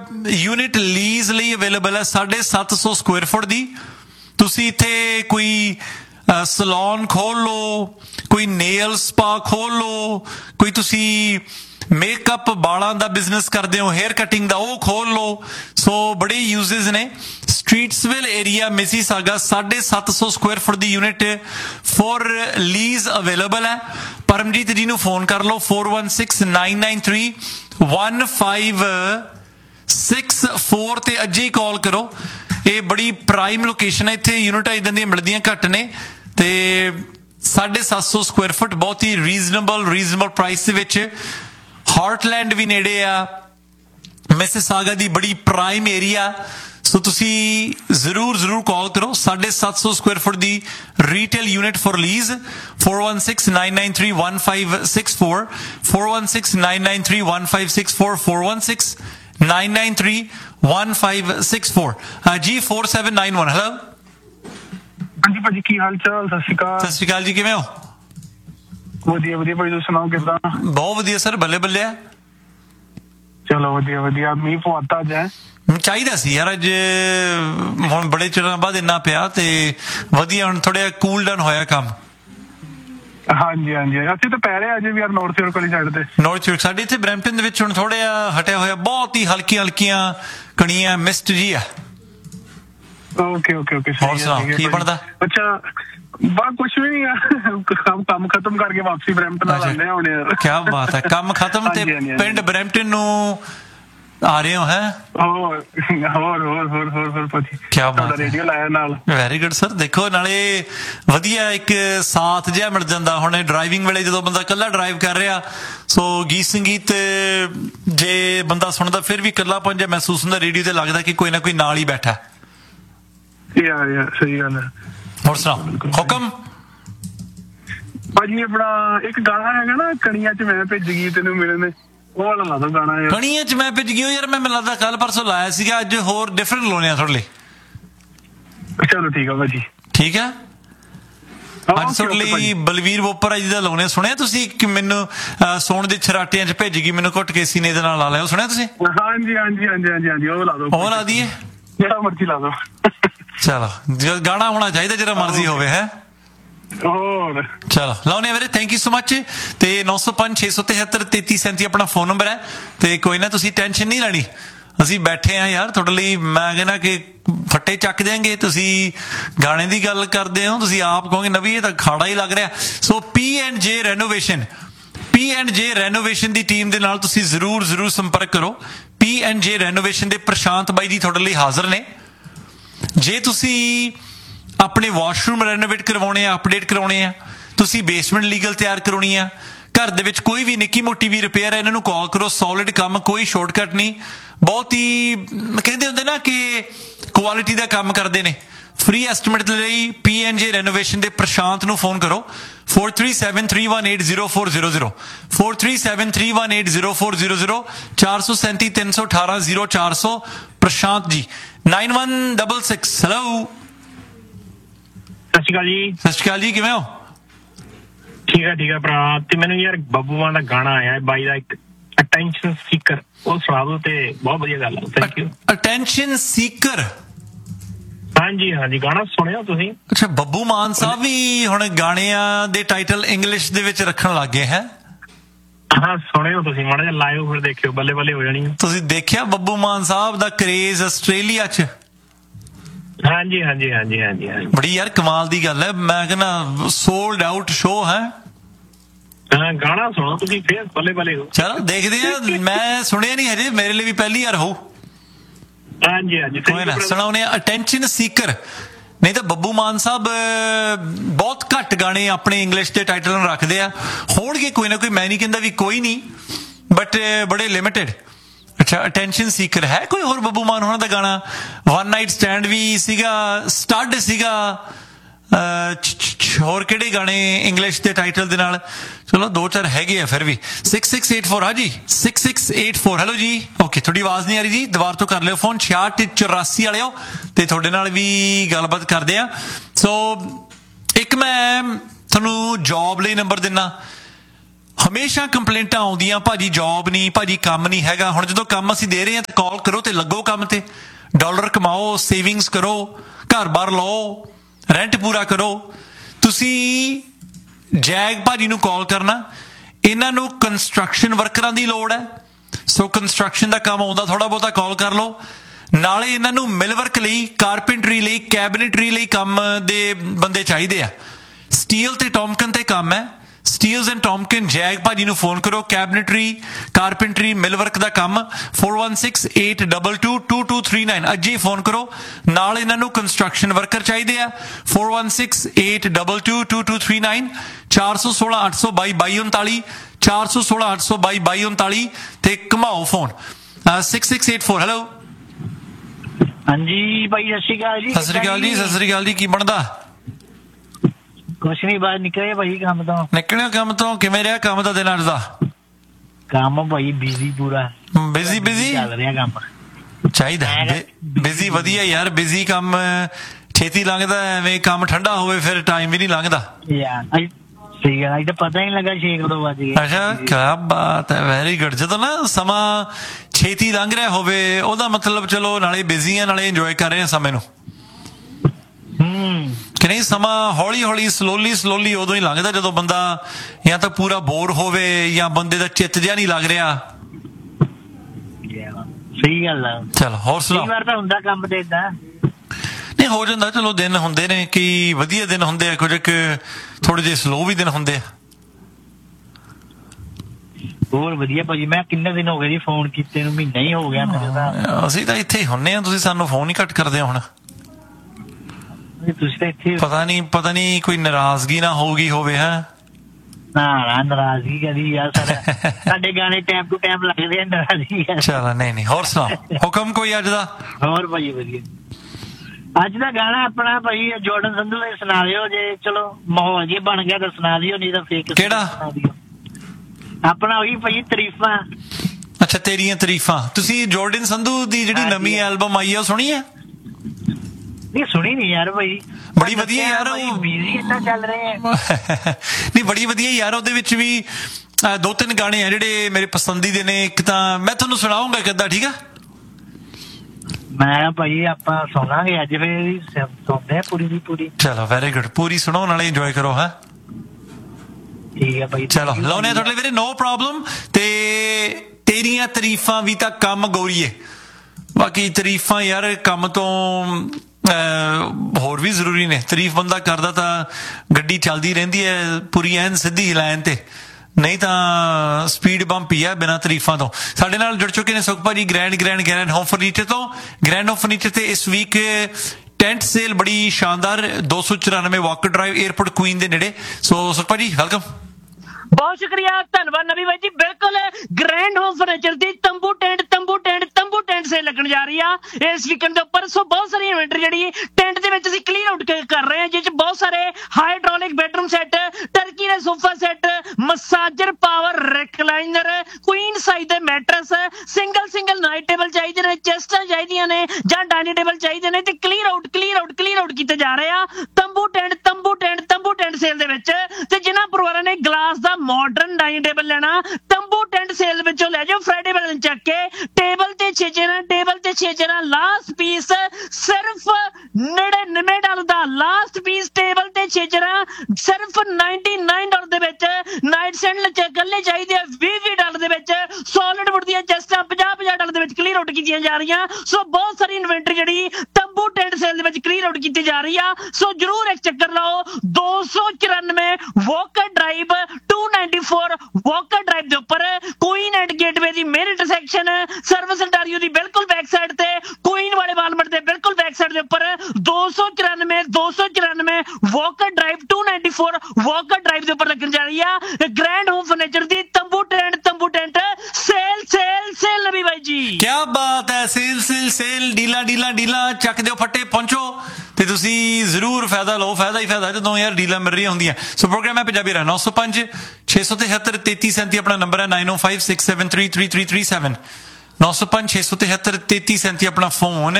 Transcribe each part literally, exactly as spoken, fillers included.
Unit lease ਲਈ available ਹੈ ਸਾਢੇ ਸੱਤ सौ ਸਕੁਅਰ ਫੁੱਟ ਦੀ। ਤੁਸੀਂ ਇੱਥੇ ਕੋਈ ਸਲੂਨ ਖੋਲ ਲਓ, ਕੋਈ ਨੇਲ ਸਪਾ ਖੋਲ ਲਓ, ਕੋਈ ਤੁਸੀਂ ਮੇਕਅਪ ਵਾਲਾਂ ਦਾ ਬਿਜ਼ਨਸ ਕਰਦੇ ਹੋ, ਹੇਅਰ ਕਟਿੰਗ ਦਾ, ਉਹ ਖੋਲ ਲਓ। ਸੋ ਬੜੇ ਯੂਜ਼ਸ ਨੇ। ਸਟਰੀਟਸਵਿਲ ਏਰੀਆ ਮਿਸੀਸਾਗਾ ਸਾਢੇ ਸੱਤ ਸੌ square foot the unit for lease available ਹੈ। ਪਰਮਜੀਤ ਜੀ ਨੂੰ ਫੋਨ ਕਰ ਲਓ four one six nine nine three one five six four ਤੇ ਅੱਜੇ ਹੀ ਕਾਲ ਕਰੋ। ਇਹ ਬੜੀ ਪ੍ਰਾਈਮ ਲੋਕੇਸ਼ਨ ਹੈ, ਇੱਥੇ ਯੂਨਿਟਾਂ ਇੱਦਾਂ ਦੀਆਂ ਮਿਲਦੀਆਂ ਘੱਟ ਨੇ ਤੇ ਸਾਢੇ ਸੱਤ ਸੌ ਸਕੁਅਰ ਫੁੱਟ ਬਹੁਤ ਹੀ ਰੀਜ਼ਨੇਬਲ ਰੀਜ਼ਨੇਬਲ ਪ੍ਰਾਈਸ ਦੇ ਵਿੱਚ। ਹਾਰਟਲੈਂਡ ਵੀ ਨੇੜੇ ਆ, ਮਿਸੀਸਾਗਾ ਦੀ ਬੜੀ ਪ੍ਰਾਈਮ ਏਰੀਆ। ਸੋ ਤੁਸੀਂ ਜ਼ਰੂਰ ਜ਼ਰੂਰ ਕਾਲ ਕਰੋ। ਸਾਢੇ ਸੱਤ ਸੌ square foot the retail unit for lease four one six nine nine three one five six four four one six nine nine three one five six four four one six nine nine three one five six four G four seven nine one. Hello ਹਾਂਜੀ ਭਾਜੀ, ਕੀ ਹਾਲ ਚਾਲ? ਸਤਿ ਸ਼੍ਰੀ ਅਕਾਲ। ਸਤਿ ਸ਼੍ਰੀ ਅਕਾਲ ਜੀ, ਕਿਵੇਂ ਹੋ? ਵਧੀਆ ਵਧੀਆ ਭਾਜੀ, ਤੁਸੀਂ ਸੁਣਾਓ ਕਿੱਦਾਂ? ਬਹੁਤ ਵਧੀਆ ਸਰ, ਬੱਲੇ ਬੱਲੇ ਆ। ਚਲੋ ਵਧੀਆ ਵਧੀਆ। ਮੀਂਹ ਪਵਾਤਾ ਅੱਜ ਹੈ? ਚਾਹੀਦਾ ਸੀ ਯਾਰ, ਅੱਜ ਹੁਣ ਬੜੇ ਚਿਰਾਂ ਬਾਅਦ ਇੰਨਾ ਪਿਆ ਤੇ ਵਧੀਆ। ਹੁਣ ਥੋੜਾ ਕੂਲ ਡਾਊਨ ਹੋਇਆ ਕੰਮ। ਹਾਂਜੀ ਹਾਂਜੀ, ਅਸੀਂ ਤਾਂ ਪੈ ਰਹੇ ਅਜੇ ਵੀ ਯਾਰ ਨੌਰਥ ਯੂਰਪ ਵਾਲੀ ਸਾਈਡ ਤੇ। ਨੌਰਥ ਯੂਰਪ ਸਾਡੇ ਇੱਥੇ ਬਰੈਂਪਟਨ ਦੇ ਵਿੱਚ ਹੁਣ ਥੋੜਾ ਜਿਹਾ ਹਟਿਆ ਹੋਇਆ, ਬਹੁਤ ਹੀ ਹਲਕੀਆਂ ਹਲਕੀਆਂ ਕਣੀਆਂ, ਮਿਸਟ ਜੀ ਆ। Okay okay okay. ਹੋਰ ਸੁਣਾਓ ਕੀ ਬਣਦਾ? ਅੱਛਾ ਬਸ ਕੁਛ ਵੀ ਨਹੀਂ ਆ, ਕੰਮ ਕੰਮ ਖਤਮ ਕਰਕੇ ਵਾਪਸੀ ਬਰੈਂਪਟਨ ਨਾਲ ਆਉਂਦੇ ਆ ਹੁਣ ਯਾਰ। ਕੀ ਬਾਤ ਹੈ, ਕੰਮ ਖਤਮ ਤੇ ਪਿੰਡ ਬਰੈਂਪਟਨ ਨੂੰ ਆ ਰਹੇ ਹੋ? ਹੈ ਹੋਰ ਹੋਰ ਹੋਰ ਹੋਰ ਹੋਰ ਹੋਰ ਭਾਜੀ, ਕੀ ਬਾਤ, ਰੇਡੀਓ ਲਾਇਆ ਨਾਲ। Very good sir. ਦੇਖੋ ਨਾਲੇ ਵਧੀਆ ਇੱਕ ਸਾਥ ਜਿਹਾ ਮਿਲ ਜਾਂਦਾ। ਹੁਣ ਡਰਾਈਵਿੰਗ ਵੇਲੇ ਜਦੋਂ ਬੰਦਾ ਇਕੱਲਾ ਡਰਾਈਵ ਕਰ ਰਿਹਾ, ਸੋ ਗੀਤ ਸੰਗੀਤ ਜੇ ਬੰਦਾ ਸੁਣਦਾ ਫਿਰ ਵੀ ਇਕੱਲਾਪਨ ਜਿਹਾ ਮਹਿਸੂਸ ਹੁੰਦਾ। ਰੇਡੀਓ ਤੇ ਲੱਗਦਾ ਕਿ ਕੋਈ ਨਾ ਕੋਈ ਨਾਲ ਹੀ ਬੈਠਾ। ਯਾਰ ਯਾਰ ਸਹੀ ਗੱਲ ਹੈ। ਹੋਰ ਸੁਣਾਓ ਹੁਕਮ? ਭਾਜੀ ਆਪਣਾ ਇੱਕ ਗਾਣਾ ਹੈਗਾ ਨਾ, ਕਣੀਆਂ ਚ ਮੈਂ ਭਿੱਜ ਗਈ ਤੈਨੂੰ ਮਿਲਣ, ਉਹ ਵਾਲਾ ਲਾ ਦੋ ਗਾਣਾ ਯਾਰ। ਕਣੀਆਂ ਚ ਮੈਂ ਭਿੱਜ ਗਈ ਯਾਰ, ਮੈਂ ਮੈਨੂੰ ਲੱਗਦਾ ਕੱਲ ਪਰਸੋਂ ਲਾਇਆ ਸੀਗਾ, ਅੱਜ ਹੋਰ ਡਿਫਰੈਂਟ ਲਾਉਣੇ ਆ ਤੁਹਾਡੇ ਲਈ। ਚਲੋ ਠੀਕ ਆ ਭਾਜੀ। ਠੀਕ ਆ। ਅੱਜ ਤੁਹਾਡੇ ਲਈ ਬਲਵੀਰ ਬੋਪਰਾ ਜੀ ਦਾ ਲਾਉਣੇ। ਸੁਣਿਆ ਤੁਸੀਂ ਕਿ ਮੈਨੂੰ ਸੋਣ ਦੇ ਛਰਾਟਿਆਂ ਚ ਭਿੱਜ ਗਈ, ਮੈਨੂੰ ਘੁੱਟ ਕੇ ਸੀਨੇ ਦੇ ਨਾਲ ਲਾ ਲਿਆ, ਸੁਣਿਆ ਤੁਸੀਂ? ਹਾਂਜੀ ਹਾਂਜੀ ਹਾਂਜੀ ਹਾਂਜੀ ਹਾਂਜੀ, ਉਹ ਲਾ ਦੋ। ਉਹ ਲਾ ਦਈਏ? ਜਿਹੜਾ ਮਰਜ਼ੀ ਲਾ ਦੋ। ਚਲੋ ਗਾਣਾ ਹੋਣਾ ਚਾਹੀਦਾ ਜਿਹੜਾ ਮਰਜ਼ੀ ਹੋਵੇ। ਹੈ ਹੋਰ ਚਲੋ ਲਾਉਣੇ ਵੀਰੇ, ਥੈਂਕ ਯੂ ਸੋ ਮਚ। ਤੇ ਨੌ ਸੌ ਪੰਜ ਛੇ ਸੌ ਤਿਹੱਤਰ ਤੇਤੀ ਸੈਂਤੀ ਆਪਣਾ ਫੋਨ ਨੰਬਰ ਹੈ। ਤੇ ਕੋਈ ਨਾ, ਤੁਸੀਂ ਟੈਨਸ਼ਨ ਨਹੀਂ ਲੈਣੀ, ਅਸੀਂ ਬੈਠੇ ਆ ਯਾਰ ਤੁਹਾਡੇ ਲਈ। ਮੈਂ ਕਹਿੰਦਾ ਕਿ ਫੱਟੇ ਚੱਕ ਦਿਆਂਗੇ। ਤੁਸੀਂ ਗਾਣੇ ਦੀ ਗੱਲ ਕਰਦੇ ਹੋ, ਤੁਸੀਂ ਆਪ ਕਹੋਗੇ ਨਵੀਂ ਇਹ ਤਾਂ ਖਾੜਾ ਹੀ ਲੱਗ ਰਿਹਾ। ਸੋ ਪੀ ਐਂਡ ਜੇ ਰੈਨੋਵੇਸ਼ਨ, ਪੀ ਐਂਡ ਜੇ ਰੈਨੋਵੇਸ਼ਨ ਦੀ ਟੀਮ ਦੇ ਨਾਲ ਤੁਸੀਂ ਜ਼ਰੂਰ ਜ਼ਰੂਰ ਸੰਪਰਕ ਕਰੋ। ਪੀ ਐਂਡ ਜੇ ਰੈਨੋਵੇਸ਼ਨ ਦੇ ਪ੍ਰਸ਼ਾਂਤ ਬਾਈ ਜੀ ਤੁਹਾਡੇ ਲਈ ਹਾਜ਼ਰ ਨੇ। ਜੇ ਤੁਸੀਂ ਆਪਣੇ ਵਾਸ਼ਰੂਮ ਰੈਨੋਵੇਟ ਕਰਵਾਉਣੇ ਆ, ਅਪਡੇਟ ਕਰਾਉਣੇ ਆ, ਤੁਸੀਂ ਬੇਸਮੈਂਟ ਲੀਗਲ ਤਿਆਰ ਕਰਾਉਣੀ ਆ, ਘਰ ਦੇ ਵਿੱਚ ਕੋਈ ਵੀ ਨਿੱਕੀ ਮੋਟੀ ਵੀ ਰਿਪੇਅਰ ਹੈ, ਇਹਨਾਂ ਨੂੰ ਕਾਲ ਕਰੋ। ਸੋਲਿਡ ਕੰਮ, ਕੋਈ ਸ਼ਾਰਟਕਟ ਨਹੀਂ। ਬਹੁਤ ਹੀ ਕਹਿੰਦੇ ਹੁੰਦੇ ਨਾ ਕਿ ਕੁਆਲਿਟੀ ਦਾ ਕੰਮ ਕਰਦੇ ਨੇ। ਫ੍ਰੀ ਐਸਟੀਮੇਟ ਲਈ ਪੀ ਐਨ ਜੇ ਰੈਨੋਵੇਸ਼ਨ ਦੇ ਪ੍ਰਸ਼ਾਂਤ ਨੂੰ ਫੋਨ ਕਰੋ four three seven three one eight zero four zero zero four three seven three one eight zero four zero zero चार सौ सैंती तीन सौ अठारह जीरो चार सौ Prashant ji nine one double six. Hello ਸਤਿ ਸ਼੍ਰੀ ਅਕਾਲ ਜੀ। ਸਤਿ ਸ਼੍ਰੀ ਅਕਾਲ ਜੀ, ਕਿਵੇਂ ਹੋ? ਠੀਕ ਹੈ ਠੀਕ ਹੈ ਭਰਾ। ਤੇ ਮੈਨੂੰ ਯਾਰ ਬੱਬੂ ਮਾਨ ਦਾ ਗਾਣਾ ਆਇਆ ਬਾਈ ਦਾ, ਇੱਕ ਅਟੈਂਸ਼ਨ ਸੀਕਰ, ਉਹ ਸੁਣਾ ਦਿਓ ਤੇ ਬਹੁਤ ਵਧੀਆ ਗੱਲ ਹੈ। Thank you. ਅਟੈਂਸ਼ਨ ਸੀਕਰ? ਹਾਂਜੀ ਹਾਂਜੀ, ਗਾਣਾ ਸੁਣਿਆ ਤੁਸੀਂ? ਅੱਛਾ, ਬੱਬੂ ਮਾਨ ਸਾਹਿਬ ਵੀ ਹੁਣ ਗਾਣਿਆਂ ਦੇ ਟਾਈਟਲ ਇੰਗਲਿਸ਼ ਦੇ ਵਿੱਚ ਰੱਖਣ ਲੱਗ ਗਏ ਹੈ? ਹਾਂ ਸੁਣਿਓ ਤੁਸੀਂ, ਮਾੜਾ ਜਿਹਾ ਲਾਇਓ, ਫਿਰ ਦੇਖਿਓ, ਬੱਲੇ ਬੱਲੇ ਹੋ ਜਾਣੀ। ਤੁਸੀਂ ਦੇਖਿਆ ਬੱਬੂ ਮਾਨ ਸਾਹਿਬ ਦਾ ਕਰੇਜ਼ ਆਸਟ੍ਰੇਲੀਆ ਚ? ਹਾਂਜੀ ਹਾਂਜੀ ਹਾਂਜੀ ਹਾਂਜੀ ਹਾਂਜੀ, ਬੜੀ ਯਾਰ ਕਮਾਲ ਦੀ ਗੱਲ ਹੈ। ਮੈਂ ਕਹਿੰਦਾ ਸੋਲਡ ਆਊਟ ਸ਼ੋ ਹੈ। ਹਾਂ ਗਾਣਾ ਸੁਣੋ ਤੁਸੀਂ, ਫਿਰ ਬੱਲੇ ਬੱਲੇ ਹੋ। ਚਲੋ ਦੇਖਦੇ ਆ। ਮੈਂ ਸੁਣਿਆ ਨਹੀਂ ਹਜੇ, ਮੇਰੇ ਲਈ ਵੀ ਪਹਿਲੀ ਵਾਰ ਹੋਊ। ਹਾਂਜੀ ਹਾਂਜੀ, ਕੋਈ ਨਾ ਸੁਣਾਉਣੇ ਆ ਅਟੈਂਸ਼ਨ ਸੀਕਰ। ਨਹੀਂ ਤਾਂ ਬੱਬੂ ਮਾਨ ਸਾਹਿਬ ਬਹੁਤ ਘੱਟ ਗਾਣੇ ਆਪਣੇ ਇੰਗਲਿਸ਼ ਦੇ ਟਾਈਟਲ ਨੂੰ ਰੱਖਦੇ ਆ। ਹੋਣਗੇ ਕੋਈ ਨਾ ਕੋਈ, ਮੈਂ ਨਹੀਂ ਕਹਿੰਦਾ ਵੀ ਕੋਈ ਨਹੀਂ, ਬਟ ਬੜੇ ਲਿਮਿਟਡ। ਅੱਛਾ, ਅਟੈਂਸ਼ਨ ਸੀਕਰ ਹੈ ਕੋਈ ਹੋਰ ਬੱਬੂ ਮਾਨ ਹੋਣਾ ਦਾ ਗਾਣਾ? ਵਨ ਨਾਈਟ ਸਟੈਂਡ ਵੀ ਸੀਗਾ, ਸਟੱਡ ਸੀਗਾ, ਹੋਰ ਕਿਹੜੇ ਗਾਣੇ ਇੰਗਲਿਸ਼ ਦੇ ਟਾਈਟਲ ਦੇ ਨਾਲ? ਚਲੋ ਦੋ ਚਾਰ ਹੈਗੇ ਆ ਫਿਰ ਵੀ। Six six eight four. ਹਾਂ ਜੀ, six six eight four. Hello ਜੀ। ਓਕੇ, ਤੁਹਾਡੀ ਆਵਾਜ਼ ਨਹੀਂ ਆ ਰਹੀ ਜੀ, ਦੁਬਾਰਾ ਤੋਂ ਕਰ ਲਿਓ ਫੋਨ। ਛਿਆਹਠ ਚੁਰਾਸੀ ਵਾਲਿਓ, ਤੇ ਤੁਹਾਡੇ ਨਾਲ ਵੀ ਗੱਲਬਾਤ ਕਰਦੇ ਆ। ਸੋ ਇੱਕ ਮੈਂ ਤੁਹਾਨੂੰ ਜੋਬ ਲਈ ਨੰਬਰ ਦਿੰਦਾ। ਹਮੇਸ਼ਾ ਕੰਪਲੇਂਟਾਂ ਆਉਂਦੀਆਂ, ਭਾਜੀ ਜੌਬ ਨਹੀਂ, ਭਾਜੀ ਕੰਮ ਨਹੀਂ ਹੈਗਾ। ਹੁਣ ਜਦੋਂ ਕੰਮ ਅਸੀਂ ਦੇ ਰਹੇ ਹਾਂ ਤਾਂ ਕਾਲ ਕਰੋ ਤੇ ਲੱਗੋ ਕੰਮ ਤੇ, ਡਾਲਰ ਕਮਾਓ, ਸੇਵਿੰਗਸ ਕਰੋ, ਘਰ-ਬਾਰ ਲਓ, ਰੈਂਟ ਪੂਰਾ ਕਰੋ। ਤੁਸੀਂ ਜੈਗ ਭਾਜੀ ਨੂੰ ਕਾਲ ਕਰਨਾ। ਇਹਨਾਂ ਨੂੰ ਕੰਸਟਰਕਸ਼ਨ ਵਰਕਰਾਂ ਦੀ ਲੋੜ ਹੈ, ਸੋ ਕੰਸਟਰਕਸ਼ਨ ਦਾ ਕੰਮ ਆਉਂਦਾ ਥੋੜ੍ਹਾ ਬਹੁਤਾ ਕਾਲ ਕਰ ਲਓ। ਨਾਲੇ ਇਹਨਾਂ ਨੂੰ ਮਿਲਵਰਕ ਲਈ, ਕਾਰਪੈਂਟਰੀ ਲਈ, ਕੈਬਨਿਟਰੀ ਲਈ ਕੰਮ ਦੇ ਬੰਦੇ ਚਾਹੀਦੇ ਆ। ਸਟੀਲ ਤੇ ਟੌਮਕਨ ਤੇ ਕੰਮ ਹੈ। ਸਟੀਲਸ ਐਂਡ ਟੌਮਕਨ, ਜੈਗ ਭਾਜੀ ਨੂੰ ਫੋਨ ਕਰੋ। ਕੈਬਨਿਟਰੀ, ਕਾਰਪੈਂਟਰੀ, ਮਿਲਵਰਕ ਦਾ ਕੰਮ four one six eight two two two two three nine ਅੱਜ ਹੀ ਫੋਨ ਕਰੋ। ਨਾਲ ਇਹਨਾਂ ਨੂੰ ਕੰਸਟਰਕਸ਼ਨ ਵਰਕਰ ਚਾਹੀਦੇ ਆ। four one six eight two two two two three nine ਚਾਰ ਸੌ ਸੋਲਾਂ ਅੱਠ ਸੌ ਬਾਈ ਬਾਈ ਉਨਤਾਲੀ ਚਾਰ ਸੌ ਸੋਲਾਂ ਅੱਠ ਸੌ ਬਾਈ ਬਾਈ ਉਨਤਾਲੀ ਤੇ ਘਮਾਓ phone six six eight four। Hello, ਹਾਂਜੀ ਭਾਈ, ਸਤਿ ਸ਼੍ਰੀ ਅਕਾਲ ਜੀ। ਸਤਿ ਸ੍ਰੀ ਅਕਾਲ ਜੀ। ਸਤਿ ਸ੍ਰੀ ਅਕਾਲ ਜੀ। ਕੀ ਬਣਦਾ? ਕੁਛ ਨੀ, ਬਾਹਰ ਨਿਕਲੇ ਭਾਈ ਕੰਮ ਤੋਂ। ਨਿਕਲਿਆ ਕੰਮ ਤੋਂ? ਕਿਵੇਂ ਰਿਹਾ ਕੰਮ ਦਾ ਦਿਨ ਅੱਜ ਦਾ? ਕੰਮ ਭਾਈ ਬਿਜ਼ੀ ਪੂਰਾ। ਬਿਜ਼ੀ ਬਿਜ਼ੀ ਚੱਲ ਰਿਹਾ ਕੰਮ। ਚਾਹੀਦਾ ਬਿਜ਼ੀ, ਵਧੀਆ ਯਾਰ। ਬਿਜ਼ੀ ਕੰਮ ਛੇਤੀ ਲੰਘਦਾ, ਐਵੇਂ ਕੰਮ ਠੰਡਾ ਹੋਵੇ ਫਿਰ ਟਾਈਮ ਵੀ ਨਹੀਂ ਲੰਘਦਾ ਯਾਰ। ਸਹੀ ਗੱਲ, ਅੱਜ ਤਾਂ ਪਤਾ ਹੀ ਨਹੀਂ ਲੱਗਾ ਛੇ ਕਦੋਂ ਵੱਜ ਗਏ। ਅੱਛਾ, ਕਿਆ ਬਾਤ ਹੈ, ਵੈਰੀ ਗੁੱਡ। ਜਦੋਂ ਨਾ ਸਮਾਂ ਛੇਤੀ ਲੰਘ ਰਿਹਾ ਹੋਵੇ ਉਹਦਾ ਮਤਲਬ ਚਲੋ ਨਾਲੇ ਬਿਜ਼ੀ ਆ ਨਾਲੇ ਇੰਜੋਏ ਕਰ ਰਹੇ ਆ ਸਮੇਂ ਨੂੰ, ਕਿ ਨਹੀਂ? ਸਮਾਂ ਹੌਲੀ ਹੌਲੀ ਸਲੋਲੀ ਸਲੋਲੀ ਉਦੋਂ ਹੀ ਲੰਘਦਾ ਜਦੋਂ ਬੰਦਾ ਜਾਂ ਤਾਂ ਪੂਰਾ ਬੋਰ ਹੋਵੇ ਜਾਂ ਬੰਦੇ ਦਾ ਚਿੱਤ ਜਿਹਾ ਨਹੀਂ ਲੱਗ ਰਿਹਾ। ਸਹੀ ਗੱਲ ਆ। ਚਲ ਹੋਰ ਸੁਣਾਓ। ਕਈ ਵਾਰ ਤਾਂ ਹੁੰਦਾ ਕੰਮ ਤੇ ਏਦਾਂ ਨਹੀਂ ਹੋ ਜਾਂਦਾ। ਚਲੋ ਦਿਨ ਹੁੰਦੇ ਨੇ, ਕਈ ਵਧੀਆ ਦਿਨ ਹੁੰਦੇ ਆ, ਕੁਝ ਥੋੜੇ ਜਿਹੇ ਸਲੋ ਵੀ ਦਿਨ ਹੁੰਦੇ ਆ। ਹੋਰ ਵਧੀਆ ਭਾਜੀ। ਮੈਂ ਕਿੰਨੇ ਦਿਨ ਹੋ ਗਏ ਜੀ ਫੋਨ ਕੀਤੇ ਨੂੰ, ਮਹੀਨਾ ਹੀ ਹੋ ਗਿਆ ਮੇਰੇ ਤਾਂ। ਅਸੀਂ ਤਾਂ ਇੱਥੇ ਹੀ ਹੁੰਨੇ ਆ, ਤੁਸੀਂ ਸਾਨੂੰ ਫੋਨ ਹੀ ਘੱਟ ਕਰਦੇ ਹੋ ਹੁਣ। ਤੁਸੀਂ ਤਾਂ ਇੱਥੇ। ਪਤਾ ਨਹੀਂ ਪਤਾ ਨਹੀਂ ਕੋਈ ਨਾਰਾਜ਼ਗੀ ਨਾ ਹੋਊਗੀ ਹੋਵੇ। ਹੈ ਨਾ ਨਾ, ਨਾਰਾਜ਼ਗੀ ਕਦੀ ਯਾਰ। ਸਾਡੇ ਗਾਣੇ ਟਾਈਮ ਟੂ ਟਾਈਮ ਲੱਗਦੇ ਆ, ਨਾਰਾਜ਼ਗੀ। ਚਲ ਨਹੀਂ ਨਹੀਂ, ਹੋਰ ਸੁਣਾਓ ਹੁਕਮ ਕੋਈ ਅੱਜ ਦਾ? ਹੋਰ ਭਾਈ ਵਧੀਆ। ਅੱਜ ਦਾ ਗਾਣਾ ਆਪਣਾ ਭਾਈ ਜੋਰਡਨ ਸੰਧੂ ਦਾ ਸੁਣਾ ਦਿਓ, ਜੇ ਚਲੋ ਮਾਹੌਲ ਜੇ ਬਣ ਗਿਆ ਤਾਂ ਸੁਣਾ ਦਿਓ, ਨਹੀਂ ਤਾਂ ਫੇਰ ਕਿਹੜਾ? ਆਪਣਾ ਉਹੀ ਭਾਈ ਤਾਰੀਫਾਂ। ਅੱਛਾ, ਤੇਰੀਆਂ ਤਾਰੀਫਾਂ। ਤੁਸੀਂ ਜੋਰਡਨ ਸੰਧੂ ਦੀ ਜਿਹੜੀ ਨਵੀਂ ਐਲਬਮ ਆਈ ਆ ਉਹ ਸੁਣੀ ਹੈ? ਨਹੀਂ ਸੁਣੀ ਨਹੀਂ ਯਾਰ ਭਾਈ। ਬੜੀ ਵਧੀਆ ਯਾਰ, ਉਹ ਬਿਜ਼ੀ ਇੰਨਾ ਚੱਲ ਰਹੇ ਆ। ਨਹੀਂ ਬੜੀ ਵਧੀਆ ਯਾਰ, ਉਹਦੇ ਵਿੱਚ ਵੀ ਦੋ ਤਿੰਨ ਗਾਣੇ ਆ ਜਿਹੜੇ ਮੇਰੇ ਪਸੰਦੀਦੇ ਨੇ। ਇੱਕ ਤਾਂ ਮੈਂ ਤੁਹਾਨੂੰ ਸੁਣਾਉਂਗਾ ਕਿੱਦਾਂ, ਠੀਕ ਆ? ਮੈਂ ਭਾਈ ਆਪਾਂ ਸੁਣਾਂਗੇ ਅੱਜ, ਫੇਰ ਸੁਣਦੇ ਆ ਪੂਰੀ ਦੀ ਪੂਰੀ। ਚਲੋ ਵੈਰੀ ਗੁੱਡ, ਪੂਰੀ ਸੁਣੋ ਨਾਲੇ ਇੰਜੋਏ ਕਰੋ। ਹੈ ਠੀਕ ਹੈ ਭਾਈ। ਚਲੋ ਲਾਉਣੇ ਆ ਤੁਹਾਡੇ ਵੀਰੇ, ਨੋ ਪ੍ਰੋਬਲਮ। ਤੇ ਤੇਰੀਆਂ ਤਾਰੀਫਾਂ ਵੀ ਤਾਂ ਕੰਮ ਗੋਰੀਏ। ਬਾਕੀ ਤਾਰੀਫਾਂ ਯਾਰ ਕੰਮ ਤੋਂ ਹੋਰ ਵੀ ਜ਼ਰੂਰੀ ਨੇ। ਤਾਰੀਫ ਬੰਦਾ ਕਰਦਾ ਤਾਂ ਗੱਡੀ ਚੱਲਦੀ ਰਹਿੰਦੀ ਹੈ ਪੂਰੀ ਐਨ ਸਿੱਧੀ ਲਾਈਨ ਤੇ, ਨਹੀਂ ਤਾਂ ਸਪੀਡ ਬੰਪ ਹੀ ਆ ਬਿਨਾਂ ਤਾਰੀਫਾਂ ਤੋਂ। ਸਾਡੇ ਨਾਲ ਜੁੜ ਚੁੱਕੇ ਨੇ ਸੁਖ ਭਾਜੀ grand grand grand home furniture ਤੋਂ। ਗ੍ਰੈਂਡ ਹੋਮ ਫਰਨੀਚਰ ਤੇ ਇਸ ਵੀਕ ਟੈਂਟ ਸੇਲ ਬੜੀ ਸ਼ਾਨਦਾਰ, ਦੋ ਸੌ ਚੁਰਾਨਵੇਂ ਵਾਕਰ ਡਰਾਈਵ, ਏਅਰਪੋਰਟ ਕੁਈਨ ਦੇ ਨੇੜੇ। ਸੋ ਸੁਖ ਭਾਜੀ ਵੈਲਕਮ। ਬਹੁਤ ਸ਼ੁਕਰੀਆ, ਧੰਨਵਾਦ ਨਵੀ ਬਾਈ ਜੀ। ਬਿਲਕੁਲ ਗ੍ਰੈਂਡ ਹੋਮ ਫਰਨੀਚਰ ਦੀ ਤੰਬੂ ਟੈਂਟ ਤੰਬੂ ਟੈਂਟ ਤੰਬੂ ਟੈਂਟ ਸੇਲ ਲੱਗਣ ਜਾ ਰਹੀ ਆ ਇਸ ਵੀਕਐਂਡ ਦੇ ਉੱਪਰ। ਸੋ ਬਹੁਤ ਸਾਰੀ ਇਨਵੈਂਟਰੀ ਜਿਹੜੀ ਟੈਂਟ ਦੇ ਵਿੱਚ ਅਸੀਂ ਕਲੀਅਰ ਆਊਟ ਕਰ ਰਹੇ ਹਾਂ, ਜਿਸ 'ਚ ਬਹੁਤ ਸਾਰੇ ਹਾਈਡ੍ਰੋਲਿਕ ਬੈਡਰੂਮ ਸੈੱਟ, ਟਰਕੀ ਦੇ sofa set, massager power recliner, Queen size ਦੇ matters, single single night table ਚਾਹੀਦੇ ਨੇ, ਚੈਸਟਾਂ ਚਾਹੀਦੀਆਂ ਨੇ ਜਾਂ ਡਾਈਨਿੰਗ ਟੇਬਲ ਚਾਹੀਦੇ ਨੇ, ਤੇ clear out clear out clear out ਕੀਤੇ ਜਾ ਰਹੇ ਆ ਤੰਬੂ ਟੈਂਟ ਤੰਬੂ ਟੈਂਟ ਤੰਬੂ ਟੈਂਟ ਸੇਲ ਦੇ ਵਿੱਚ। ਤੇ ਜਿਨ੍ਹਾਂ ਪਰਿਵਾਰਾਂ ਨੇ ਗਲਾਸ ਦਾ ਮਾਡਰਨ ਡਾਈਨਿੰਗ ਟੇਬਲ ਲੈਣਾ, ਤੰਬੂ ਟੈਂਟ ਸੇਲ ਵਿੱਚੋਂ ਲੈ ਜਾਓ ਫਰਾਈਡੇ ਵਾਲੇ ਦਿਨ ਚੱਕ ਕੇ। ਟੇਬਲ ਤੇ ਛੇ ਚੇਅਰਾਂ, ਟੇਬਲ ਤੇ ਛੇ ਚੇਅਰਾਂ, ਲਾਸਟ ਪੀਸ ਸਿਰਫ ਨੜਿਨਵੇਂ ਡਾਲਰ ਦਾ। ਲਾਸਟ ਪੀਸ ਟੇਬਲ ਤੇ ਛੇ ਚੇਅਰਾਂ ਸਿਰਫ ਨਿਨਆਨਵੇਂ ਡਾਲਰ ਦੇ ਵਿੱਚ। ਨਾਈਟ ਸੈਂਡਲ ਗੱਲੇ ਚਾਹੀਦੇ ਆ ਵੀਹ ਵੀਹ ਡਾਲਰ ਦੇ ਵਿੱਚ। ਸੋਲਿਡ ਵੁੱਡ ਦੀਆਂ ਚੈਸਟਾਂ ਪੰਜਾਹ ਪੰਜਾਹ ਡਾਲਰ ਦੇ ਵਿੱਚ ਕਲੀਅਰ ਆਊਟ ਕੀਤੀਆਂ ਜਾ ਰਹੀਆਂ। ਸੋ ਬਹੁਤ ਸਾਰੀ ਇਨਵੈਂਟਰੀ ਜਿਹੜੀ ਤੰਬੂ ਟੈਂਟ ਸੇਲ ਦੇ ਵਿੱਚ ਕਲੀਅਰ ਆਊਟ ਕੀਤੀ ਜਾ ਰਹੀ ਆ। ਸੋ ਜਰੂਰ ਇੱਕ ਚੱਕਰ ਲਾਓ। ਦੋ ਸੌ ਚੁਰਾਨਵੇਂ ਵਾਕਰ ਡਰਾਈਵ, ਦੋ ਸੌ ਚੌਰਾਨਵੇਂ ਵਾਕਰ ਡਰਾਈਵ ਦੇ ਉੱਪਰ, Queen and gateway the main intersection, service Ontario ਦੀ ਬਿਲਕੁਲ ਬੈਕ ਸਾਈਡ ਤੇ, ਕੁਈਨ ਵਾਲੇ ਵਾਲਮਟ ਦੇ ਬਿਲਕੁਲ ਬੈਕ ਸਾਈਡ ਦੇ ਉੱਪਰ। ਦੋ ਸੌ ਚੁਰਾਨਵੇਂ ਦੋ ਸੌ ਚੁਰਾਨਵੇਂ ਵਾਕਰ ਡਰਾਈਵ, ਦੋ ਸੌ ਚੌਰਾਨਵੇਂ ਵਾਕਰ ਡਰਾਈਵ ਦੇ ਉੱਪਰ ਲੱਗਣ ਜਾ ਰਹੀ ਆ ਗ੍ਰੈਂਡ ਹੋਮ ਫਰਨੀਚਰ ਦੀ ਤੰਬੂ ਟੈਂਟ ਤੰਬੂ ਟੈਂਟ ਸੇਲ ਸੇਲ ਸੇਲ ਨਵੀ ਬਾਈ ਜੀ। ਕਿਆ ਬਾਤ ਹੈ, ਸੇਲ ਸੇਲ ਸੇਲ, ਡੀਲਾ ਡੀਲਾ ਡੀਲਾ, ਚੱਕ ਦਿਓ ਫੱਟੇ, ਪਹੁੰਚੋ ਤੇ ਤੁਸੀਂ ਜ਼ਰੂਰ ਫਾਇਦਾ ਲਓ। ਫਾਇਦਾ ਹੀ ਫਾਇਦਾ ਜਦੋਂ ਯਾਰ ਡੀਲਾਂ ਮਿਲ ਰਹੀਆਂ ਹੁੰਦੀਆਂ। ਸੋ ਪ੍ਰੋਗਰਾਮ ਹੈ ਪੰਜਾਬੀ ਰਾ ਨੌ ਸੌ ਪੰਜ ਛੇ ਸੌ ਤਿਹੱਤਰ ਤੇਤੀ ਸੈਂਤੀ ਆਪਣਾ ਨੰਬਰ ਹੈ, ਨਾਈਨ ਓ five six seven three three three three seven. ਨੌ ਸੌ ਪੰਜ ਛੇ ਸੌ ਤਿਹੱਤਰ ਤੇਤੀ ਸੈਂਤੀ ਆਪਣਾ ਫੋਨ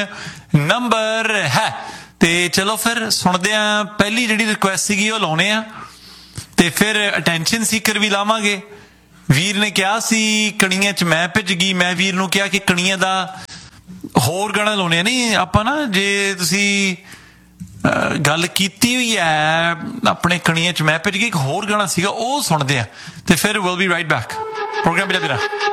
ਨੰਬਰ ਹੈ। ਤੇ ਚਲੋ ਫਿਰ ਸੁਣਦੇ ਆ। ਪਹਿਲੀ ਜਿਹੜੀ ਰਿਕੁਐਸਟ ਸੀਗੀ ਉਹ ਲਾਉਣੇ ਆ ਤੇ ਫਿਰ ਅਟੈਂਸ਼ਨ ਸੀਕਰ ਵੀ ਲਾਵਾਂਗੇ ਵੀਰ ਨੇ ਕਿਹਾ ਸੀ ਕਣੀਆਂ 'ਚ ਮੈਂ ਭਿੱਜ ਗਈ। ਮੈਂ ਵੀਰ ਨੂੰ ਕਿਹਾ ਕਿ ਕਣੀਆਂ ਦਾ ਹੋਰ ਗਾਣਾ ਲਾਉਣੇ ਆ। ਨਹੀਂ ਆਪਾਂ ਨਾ, ਜੇ ਤੁਸੀਂ ਗੱਲ ਕੀਤੀ ਹੋਈ ਹੈ ਆਪਣੇ ਕਣੀਆਂ 'ਚ ਮੈਂ ਭਿੱਜ ਗਈ, ਇੱਕ ਹੋਰ ਗਾਣਾ ਸੀਗਾ ਉਹ ਸੁਣਦੇ ਆ ਤੇ ਫਿਰ will be right back. Programme ਮੇਰਾ ਵੀਰਾ।